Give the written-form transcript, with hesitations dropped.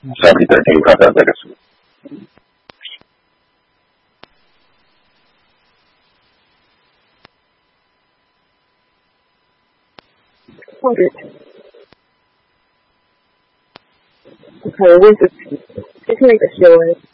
Sabi 13 kata beres. Okay, this is make the show.